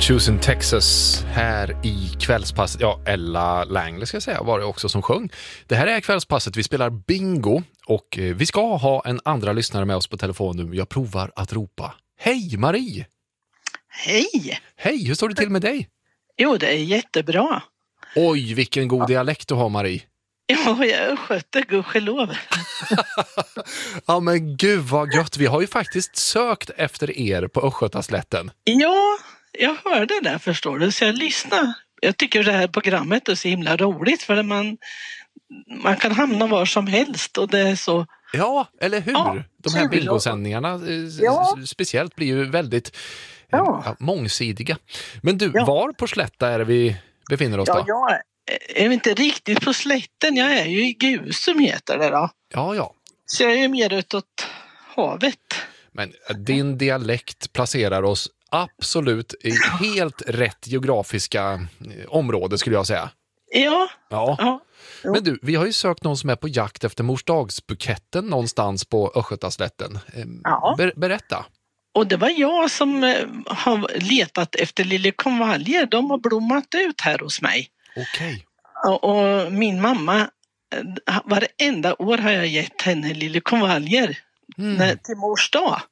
Choosing Texas här i kvällspasset. Ja, Ella Langley ska jag säga var det också som sjöng. Det här är kvällspasset, vi spelar bingo och vi ska ha en andra lyssnare med oss på telefon nu. Jag provar att ropa. Hej Marie! Hej! Hej, hur står det till med dig? Jo, det är jättebra. Oj, vilken god dialekt du har, Marie. Ja, jag sköter gudskelov. Ja, men gud vad gött. Vi har ju faktiskt sökt efter er på Östgötaslätten. Ja, jag hörde det, förstår du. Så jag lyssnar. Jag tycker det här programmet är så himla roligt för man kan hamna var som helst och det är så... Ja, eller hur? Ja, de här bingosändningarna speciellt blir ju väldigt mångsidiga. Men du, var på Slätta är det vi befinner oss då? Ja, jag är inte riktigt på slätten. Jag är ju i Gusum heter det då. Ja. Så jag är ju mer utåt havet. Men din dialekt placerar oss absolut i helt rätt geografiska område skulle jag säga. Ja. Men du, vi har ju sökt någon som är på jakt efter morsdagsbuketten någonstans på Östgötaslätten. Berätta. Och det var jag som har letat efter liljekonvaljer. De har blommat ut här hos mig. Okej. Och min mamma, varenda år har jag gett henne liljekonvaljer till mors dag.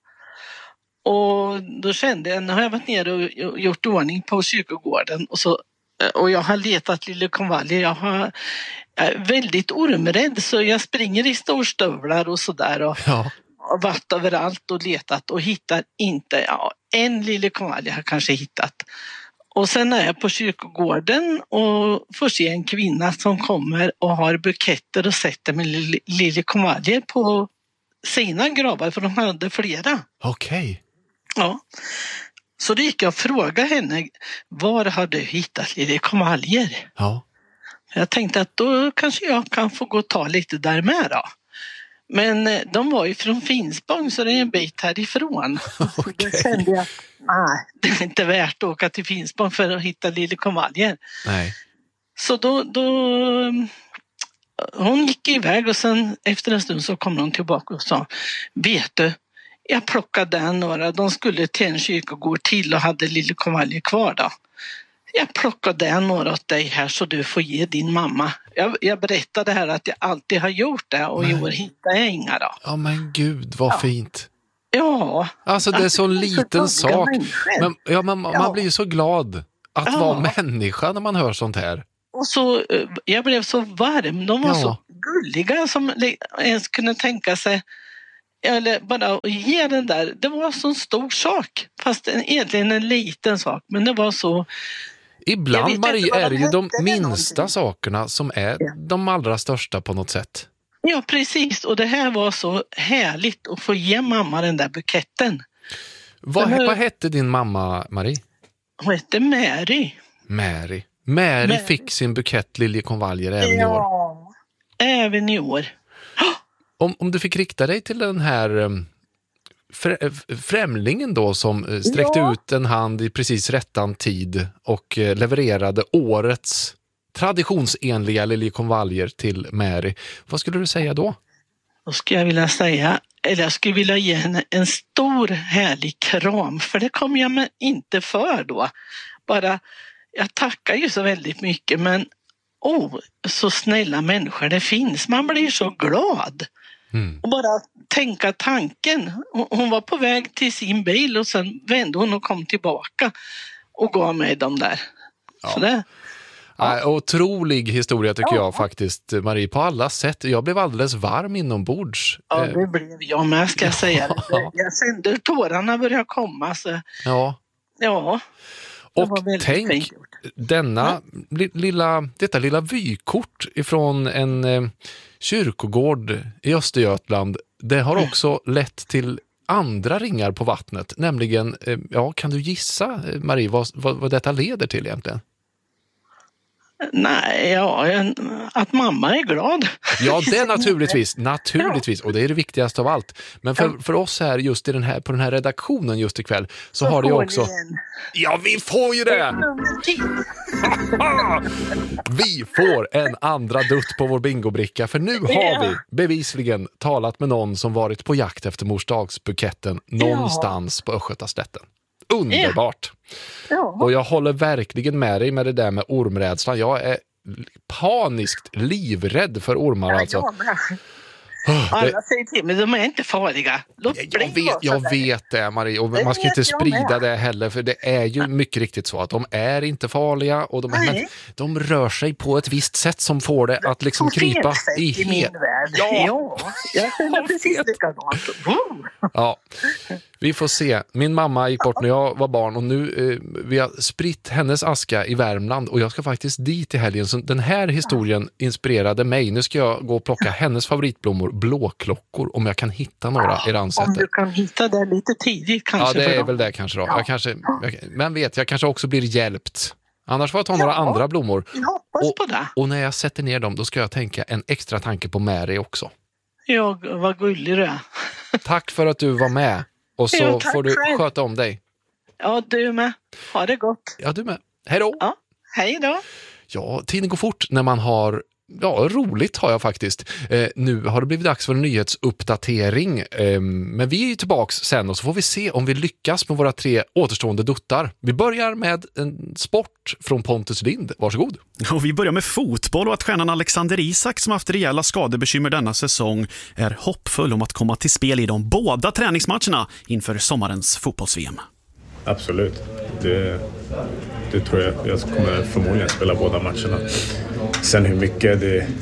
Och då kände jag, nu har jag varit nere och gjort ordning på kyrkogården och jag har letat liljekonvaljer. Jag är väldigt ormrädd så jag springer i storstövlar och sådär och varit överallt och letat och hittar inte, en liljekonvalj har jag kanske hittat. Och sen är jag på kyrkogården och får se en kvinna som kommer och har buketter och sätter med liljekonvaljer på sina gravar för de hade flera. Okej. Ja. Så då gick jag och frågade henne, var har du hittat liljekonvaljer? Ja. Jag tänkte att då kanske jag kan få gå och ta lite där med då. Men de var ju från Finspång så det är en bit härifrån. Okay. Då kände jag, nej, det är inte värt att åka till Finspång för att hitta liljekonvaljer. Nej. Så då hon gick iväg och sen efter en stund så kom hon tillbaka och sa, vet du, jag plockade några, de skulle till en kyrkogård till och hade liljekonvaljer kvar då. Jag plockade några åt dig här så du får ge din mamma. Jag berättade här att jag alltid har gjort det och i år hittar jag inga då. Ja men gud, vad fint. Ja. Alltså det är så liten sak. Men man blir ju så glad att vara människa när man hör sånt här. Och så, jag blev så varm. De var så gulliga som ens kunde tänka sig. Eller bara ge den där. Det var så en stor sak. Fast egentligen en liten sak. Men det var så... Ibland, Marie, är det ju de minsta sakerna som är de allra största på något sätt. Ja, precis. Och det här var så härligt att få ge mamma den där buketten. Vad hette din mamma, Marie? Hon hette Mary. Mary fick sin bukett liljekonvaljer även i år. Ja, även i år. Om du fick rikta dig till den här främlingen då som sträckte ut en hand i precis rättan tid och levererade årets traditionsenliga liljekonvaljer till Mary. Vad skulle du säga då? Då skulle jag vilja säga, eller jag skulle vilja ge henne en stor härlig kram, för det kom jag mig inte för då. Bara, jag tackar ju så väldigt mycket, men så snälla människor det finns. Man blir så glad. Och bara tänka tanken. Hon var på väg till sin bil och sen vände hon och kom tillbaka och gav mig dem där. Ja. Så det... Otrolig historia tycker jag faktiskt, Marie, på alla sätt. Jag blev alldeles varm inombords. Ja, det blev jag med, ska jag säga. Jag kände tårarna började komma. Så... Ja. Och tänk, detta lilla vykort ifrån en kyrkogård i Östergötland, det har också lett till andra ringar på vattnet. Nämligen, kan du gissa, Marie, vad detta leder till egentligen? Nej, att mamma är glad. Ja, det är naturligtvis. Och det är det viktigaste av allt. Men för oss här just på den här redaktionen just ikväll så har det ju också... Ja, vi får ju det! Vi får en andra dutt på vår bingobricka. För nu har vi bevisligen talat med någon som varit på jakt efter morsdagsbuketten någonstans på Östgötaslätten. Underbart. Ja. Och jag håller verkligen med dig med det där med ormrädslan. Jag är paniskt livrädd för ormar alltså. Alla säger till mig, de är inte farliga. Jag vet det, Marie, och man ska inte sprida det heller, för det är ju mycket riktigt så att de är inte farliga och de rör sig på ett visst sätt som får det att liksom krypa i min värld. Ja, jag känner precis likadant. Ja, vi får se. Min mamma gick bort när jag var barn och nu vi har spritt hennes aska i Värmland och jag ska faktiskt dit i helgen. Så den här historien inspirerade mig. Nu ska jag gå och plocka hennes favoritblommor, blåklockor, om jag kan hitta några i Ransäter. Om du kan hitta det lite tidigt kanske. Ja, det är väl det kanske då. Jag kanske också blir hjälpt. Annars får jag ta några andra blommor. Jag hoppas på det. Och när jag sätter ner dem, då ska jag tänka en extra tanke på Mary också. Ja, vad gullig du är. Tack för att du var med. Och så får du sköta om dig. Ja, du med. Ha det gott. Ja, du med. Hej då. Ja, hej då. Ja, tiden går fort när man har... Ja, roligt har jag faktiskt. Nu har det blivit dags för en nyhetsuppdatering. Men vi är ju tillbaks sen och så får vi se om vi lyckas med våra 3 återstående duttar. Vi börjar med en sport från Pontus Lind. Varsågod. Och vi börjar med fotboll och att stjärnan Alexander Isak som haft rejäla skadebekymmer denna säsong är hoppfull om att komma till spel i de båda träningsmatcherna inför sommarens fotbolls-VM. Absolut. Det tror jag. Jag kommer förmodligen spela båda matcherna. Sen hur mycket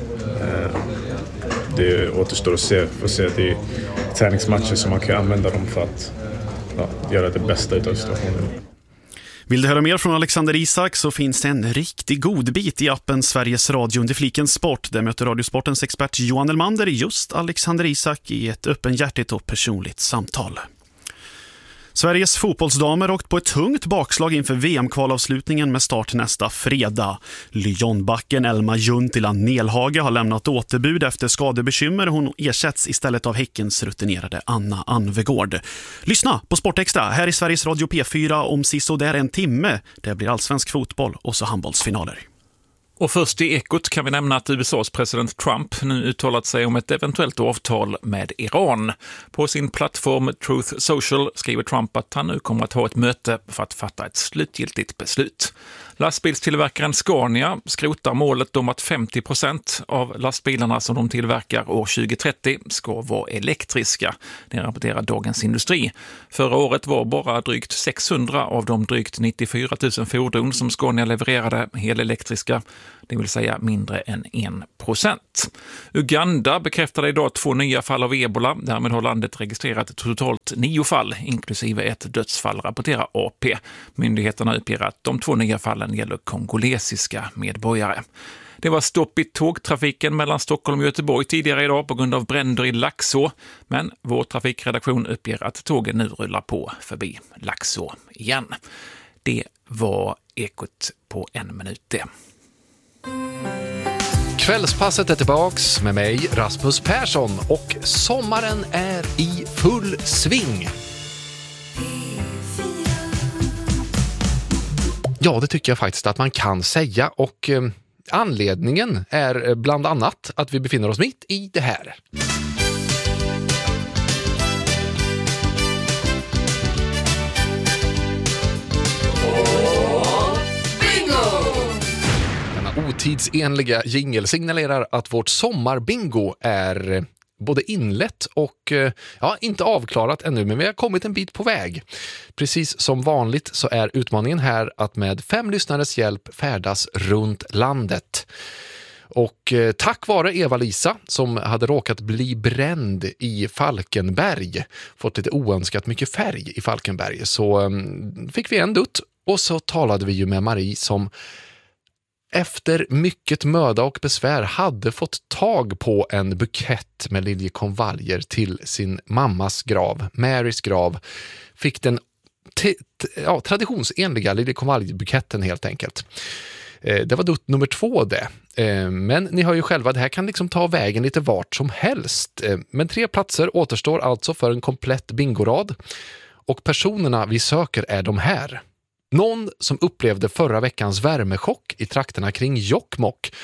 det återstår att se. Får se att det är träningsmatcher som man kan använda dem för att göra det bästa utav situationen. Vill du höra mer från Alexander Isak så finns det en riktig god bit i appen Sveriges Radio under fliken sport. Där möter Radiosportens expert Johan Elmander just Alexander Isak i ett öppenhjärtigt och personligt samtal. Sveriges fotbollsdamer åkt på ett tungt bakslag inför VM-kvalavslutningen med start nästa fredag. Lyonbacken Elma Juntila Nelhage har lämnat återbud efter skadebekymmer. Hon ersätts istället av Häckens rutinerade Anna Anvegård. Lyssna på Sportextra här i Sveriges Radio P4 om sisådär en timme. Det blir allsvensk fotboll och så handbollsfinaler. Och först i Ekot kan vi nämna att USAs president Trump nu uttalat sig om ett eventuellt avtal med Iran. På sin plattform Truth Social skriver Trump att han nu kommer att ha ett möte för att fatta ett slutgiltigt beslut. Lastbilstillverkaren Scania skrotar målet om att 50% av lastbilarna som de tillverkar år 2030 ska vara elektriska. Det rapporterar Dagens Industri. Förra året var bara drygt 600 av de drygt 94 000 fordon som Scania levererade helelektriska, det vill säga mindre än 1%. Uganda bekräftade idag 2 nya fall av ebola. Därmed har landet registrerat totalt 9 fall, inklusive ett dödsfall, rapporterar AP. Myndigheterna uppger att de 2 nya fallen gäller kongolesiska medborgare. Det var stopp i tågtrafiken mellan Stockholm och Göteborg tidigare idag på grund av bränder i Laxå. Men vår trafikredaktion uppger att tågen nu rullar på förbi Laxå igen. Det var Ekot på 1 minut det. Kvällspasset är tillbaks med mig, Rasmus Persson, och sommaren är i full sving. Ja, det tycker jag faktiskt att man kan säga, och anledningen är bland annat att vi befinner oss mitt i det här. Otidsenliga jingle signalerar att vårt sommarbingo är både inlett och inte avklarat ännu, men vi har kommit en bit på väg. Precis som vanligt så är utmaningen här att med 5 lyssnares hjälp färdas runt landet. Och tack vare Eva-Lisa som hade råkat bli bränd i Falkenberg, fått lite oönskat mycket färg i Falkenberg, så fick vi en dutt, och så talade vi ju med Marie som efter mycket möda och besvär hade fått tag på en bukett med liljekonvaljer till sin mammas grav, Marys grav. Fick den traditionsenliga liljekonvaljbuketten helt enkelt. Det var dutt nummer 2 det. Men ni hör ju själva, det här kan liksom ta vägen lite vart som helst. Men 3 platser återstår alltså för en komplett bingorad. Och personerna vi söker är de här. Någon som upplevde förra veckans värmechock i trakterna kring Jokkmokk.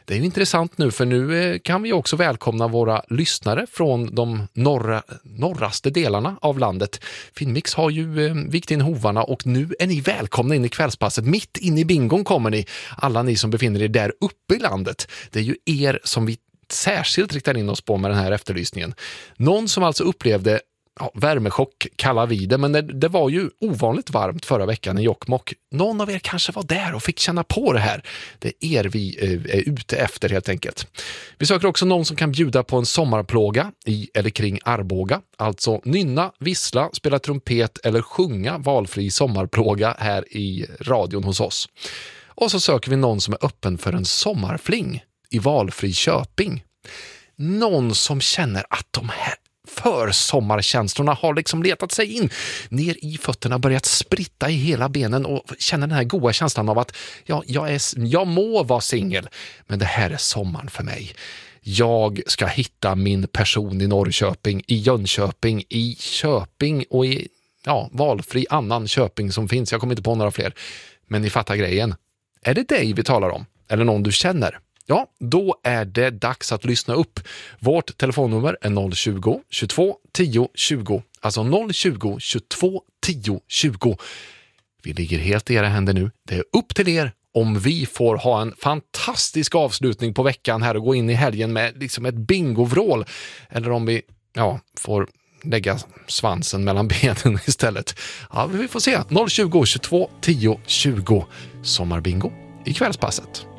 Det är ju intressant nu, för nu kan vi också välkomna våra lyssnare från de norraste delarna av landet. Finnmix har ju vikt in hovarna och nu är ni välkomna in i kvällspasset. Mitt in i bingon kommer ni, alla ni som befinner er där uppe i landet. Det är ju er som vi särskilt riktar in oss på med den här efterlysningen. Någon som alltså upplevde värmechock kallar vi det, men det var ju ovanligt varmt förra veckan i Jokkmokk. Någon av er kanske var där och fick känna på det här. Det är er vi är ute efter helt enkelt. Vi söker också någon som kan bjuda på en sommarplåga i eller kring Arboga. Alltså nynna, vissla, spela trumpet eller sjunga valfri sommarplåga här i radion hos oss. Och så söker vi någon som är öppen för en sommarfling i valfri Köping. Någon som känner att de här försommarkänslorna har liksom letat sig in ner i fötterna, börjat spritta i hela benen och känner den här goda känslan av att jag må vara singel, men det här är sommaren för mig. Jag ska hitta min person i Norrköping, i Jönköping, i Köping och i valfri annan Köping som finns. Jag kommer inte på några fler, men ni fattar grejen. Är det dig vi talar om? Eller någon du känner? Ja, då är det dags att lyssna upp. Vårt telefonnummer är 020 22 10 20. Alltså 020 22 10 20. Vi ligger helt i era händer nu. Det är upp till er om vi får ha en fantastisk avslutning på veckan här och gå in i helgen med liksom ett bingovrål. Eller om vi får lägga svansen mellan benen istället. Ja, vi får se. 020 22 10 20. Sommarbingo i kvällspasset.